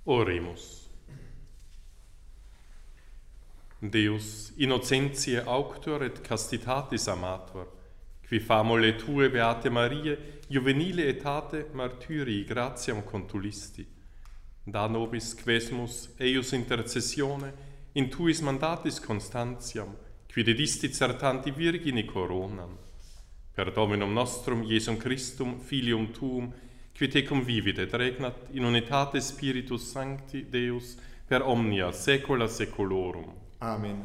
Oremus. Deus, innocentiae auctor et castitatis amator, qui famole tue beate Marie, juvenile etate martyrii gratiam contulisti, da nobis quesmus eius intercessione in tuis mandatis constantiam, qui dedisti certanti virgini coronam, per Dominum nostrum Iesum Christum, Filium tuum, qui te convivit et regnat in unitate Spiritus Sancti Deus per omnia saecula saeculorum. Amém.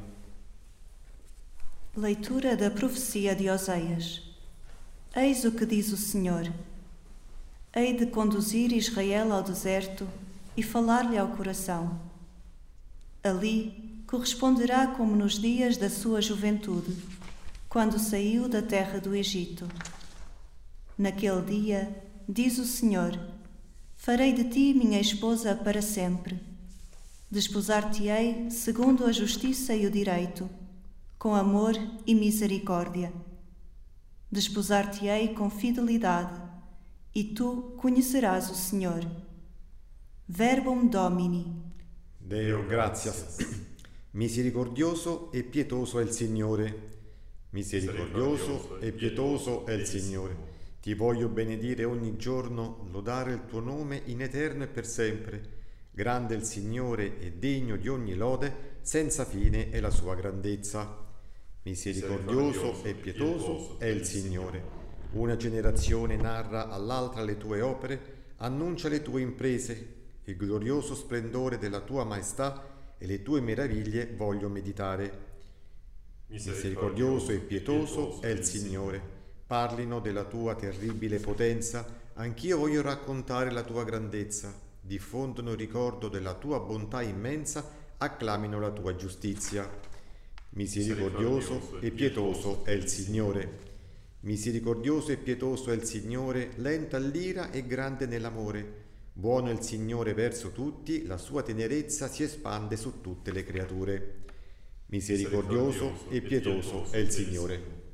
Leitura da profecia de Oseias. Eis o que diz o Senhor. Hei de conduzir Israel ao deserto e falar-lhe ao coração. Ali corresponderá como nos dias da sua juventude, quando saiu da terra do Egito. Naquele dia, diz o Senhor, farei de ti minha esposa para sempre. Desposar-te-ei segundo a justiça e o direito, com amor e misericórdia. Desposar-te-ei com fidelidade, e tu conhecerás o Senhor. Verbum Domini. Deo gratias. Misericordioso e pietoso è il Signore. Misericordioso e pietoso è il Signore. Ti voglio benedire ogni giorno, lodare il tuo nome in eterno e per sempre. Grande è il Signore e degno di ogni lode, senza fine è la sua grandezza. Misericordioso e pietoso è il Signore. Una generazione narra all'altra le tue opere, annuncia le tue imprese, il glorioso splendore della tua maestà e le tue meraviglie voglio meditare. Misericordioso e pietoso è il Signore. Parlino della tua terribile potenza, anch'io voglio raccontare la tua grandezza. Diffondono il ricordo della tua bontà immensa, acclamino la tua giustizia. Misericordioso e pietoso è il Signore. Misericordioso e pietoso è il Signore, lento all'ira e grande nell'amore. Buono è il Signore verso tutti, la sua tenerezza si espande su tutte le creature. Misericordioso e pietoso è il Signore.